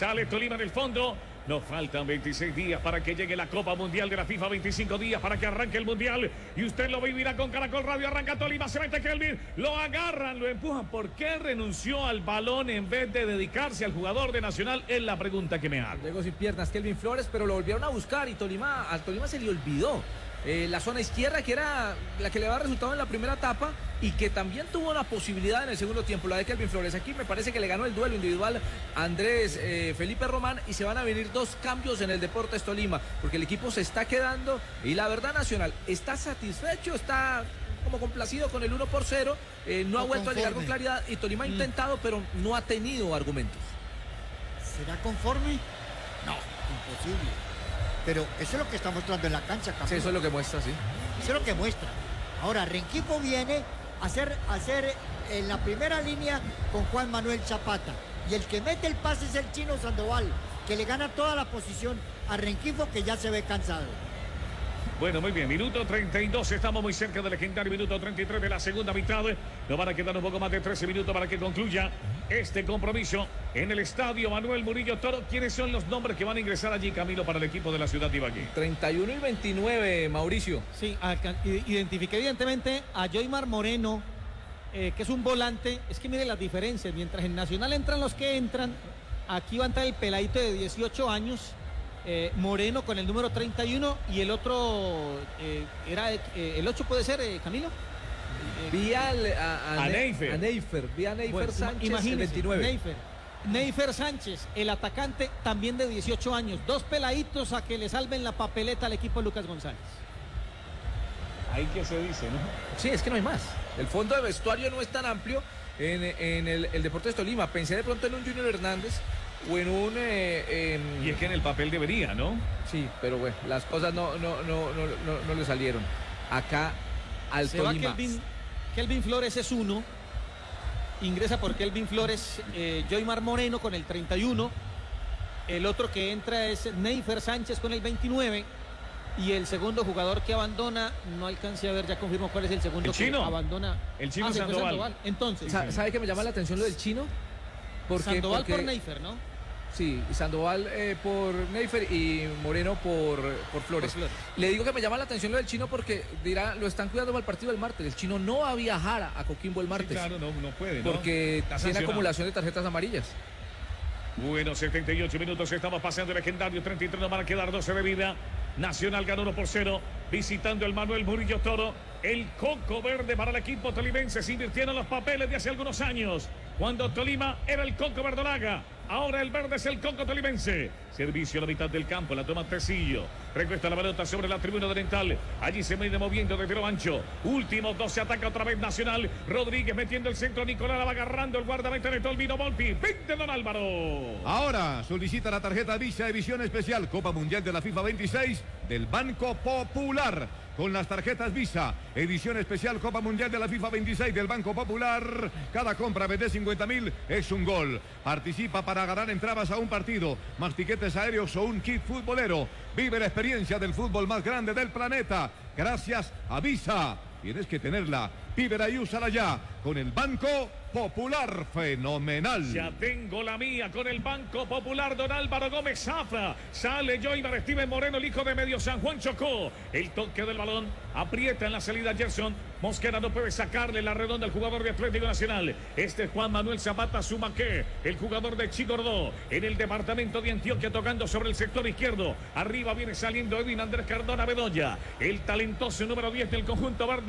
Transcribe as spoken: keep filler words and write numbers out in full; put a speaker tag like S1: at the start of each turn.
S1: Sale Tolima en el fondo. Nos faltan veintiséis días para que llegue la Copa Mundial de la FIFA, veinticinco días para que arranque el Mundial. Y usted lo vivirá con Caracol Radio. Arranca Tolima, se mete Kelvin, lo agarran, lo empujan. ¿Por qué renunció al balón en vez de dedicarse al jugador de Nacional? Es la pregunta que me hago.
S2: Luego sin piernas Kelvin Flores, pero lo volvieron a buscar y Tolima, al Tolima se le olvidó. Eh, la zona izquierda, que era la que le había resultado en la primera etapa y que también tuvo una posibilidad en el segundo tiempo, la de Kelvin Flores. Aquí me parece que le ganó el duelo individual a Andrés eh, Felipe Román y se van a venir dos cambios en el Deportes Tolima, porque el equipo se está quedando y la verdad Nacional está satisfecho, está como complacido con el uno por cero, eh, no, no ha vuelto conforme a llegar con claridad y Tolima ha mm. intentado, pero no ha tenido argumentos.
S3: ¿Será conforme? No, imposible. Pero eso es lo que está mostrando en la cancha,
S2: Camilo. Sí, eso es lo que muestra, sí.
S3: Eso es lo que muestra. Ahora, Rengifo viene a hacer, a hacer en la primera línea con Juan Manuel Zapata. Y el que mete el pase es el Chino Sandoval, que le gana toda la posición a Rengifo, que ya se ve cansado.
S1: Bueno, muy bien, minuto treinta y dos, estamos muy cerca del legendario minuto treinta y tres de la segunda mitad. Nos van a quedar un poco más de trece minutos para que concluya este compromiso en el estadio Manuel Murillo Toro. ¿Quiénes son los nombres que van a ingresar allí, Camilo, para el equipo de la ciudad de Ibagué?
S2: treinta y uno y veintinueve, Mauricio.
S4: Sí, identifiqué evidentemente a Joymar Moreno, eh, que es un volante. Es que mire las diferencias, mientras en Nacional entran los que entran, aquí va a entrar el peladito de dieciocho años, Eh, Moreno con el número treinta y uno y el otro eh, era eh, el ocho, puede ser, eh, Camilo.
S2: Vi al, a, a, a Neifer. A Neifer, vi a Neifer bueno, Sánchez, imagínese, veintinueve.
S4: Neifer. Neifer Sánchez, el atacante también de dieciocho años. Dos peladitos a que le salven la papeleta al equipo de Lucas González.
S1: Ahí que se dice, ¿no?
S2: Sí, es que no hay más. El fondo de vestuario no es tan amplio en, en el, el Deportes Tolima. Pensé de pronto en un Junior Hernández o en un eh, en...
S1: y es que en el papel debería, ¿no?
S2: Sí, pero bueno, las cosas no no no no no, no le salieron acá al
S4: Se
S2: Tolima.
S4: Va Kelvin, Kelvin Flores es uno, ingresa por Kelvin Flores eh, Joymar Moreno con el treinta y uno, el otro que entra es Neifer Sánchez con el veintinueve y el segundo jugador que abandona, no alcancé a ver, ya confirmo cuál es el segundo
S1: el
S4: que
S1: chino.
S4: abandona.
S1: El Chino
S4: ah,
S1: Sandoval.
S4: Sandoval. Entonces,
S2: ¿sabe, ¿sabe que me llama la atención lo del Chino?
S4: Porque, Sandoval porque... por Neifer, ¿no?
S2: Sí, Sandoval eh, por Neifer y Moreno por, por, Flores. por Flores. Le digo que me llama la atención lo del Chino porque dirá, lo están cuidando para el partido del martes. El Chino no va a viajar a Coquimbo el martes. Sí,
S1: claro, no, no puede, ¿no?
S2: Porque tiene acumulación de tarjetas amarillas.
S1: Bueno, setenta y ocho minutos, estamos pasando el legendario, treinta y tres, nos van a quedar doce de vida. Nacional ganó uno por cero, visitando el Manuel Murillo Toro. El coco verde para el equipo tolimense. Se invirtieron los papeles de hace algunos años, cuando Tolima era el coco verdolaga. Ahora el verde es el coco tolimense. Servicio a la mitad del campo, la toma Tecillo. Recuesta la pelota sobre la tribuna oriental. Allí se viene moviendo de tiro ancho. Últimos dos, se ataca otra vez Nacional. Rodríguez metiendo el centro. Nicolás va agarrando el guardameta de Tolvino Volpi. veinte, don Álvaro.
S5: Ahora solicita la tarjeta Visa Edición Especial Copa Mundial de la FIFA veintiséis del Banco Popular. Con las tarjetas Visa, edición especial Copa Mundial de la FIFA veintiséis del Banco Popular. Cada compra de cincuenta mil es un gol. Participa para ganar entradas a un partido, más tiquetes aéreos o un kit futbolero. Vive la experiencia del fútbol más grande del planeta. Gracias a Visa. Tienes que tenerla. Vívela y úsala ya. Con el Banco Popular, fenomenal.
S1: Ya tengo la mía con el Banco Popular, don Álvaro Gómez Zafra. Sale Joymar Steven Moreno, el hijo de medio San Juan Chocó. El toque del balón, aprieta en la salida Gerson. Mosquera no puede sacarle la redonda al jugador de Atlético Nacional. Este es Juan Manuel Zapata Sumaque, el jugador de Chigordó, en el departamento de Antioquia, tocando sobre el sector izquierdo. Arriba viene saliendo Edwin Andrés Cardona Bedoya, el talentoso número diez del conjunto verde.